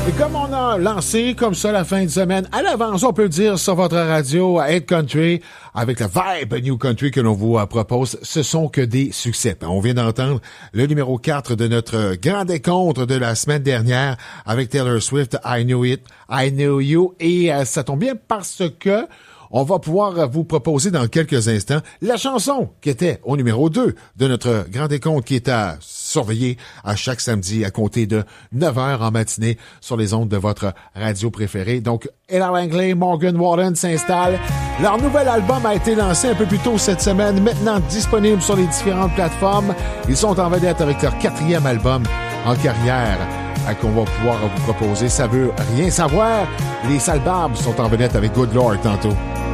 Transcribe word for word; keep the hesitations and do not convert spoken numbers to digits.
Et comme on a lancé comme ça la fin de semaine, à l'avance, on peut le dire sur votre radio à Hit Country, avec la vibe New Country que l'on vous propose, ce sont que des succès. On vient d'entendre le numéro quatre de notre grand décompte de la semaine dernière avec Taylor Swift, I Knew It, I Knew You, et euh, ça tombe bien parce que on va pouvoir vous proposer dans quelques instants la chanson qui était au numéro deux de notre grand décompte qui est à surveiller à chaque samedi à compter de neuf heures en matinée sur les ondes de votre radio préférée. Donc, Ella Langley, Morgan Wallen s'installent. Leur nouvel album a été lancé un peu plus tôt cette semaine, maintenant disponible sur les différentes plateformes. Ils sont en vedette avec leur quatrième album en carrière qu'on va pouvoir vous proposer. Ça veut rien savoir. Les Salbarbs sont en vedette avec Good Lord tantôt.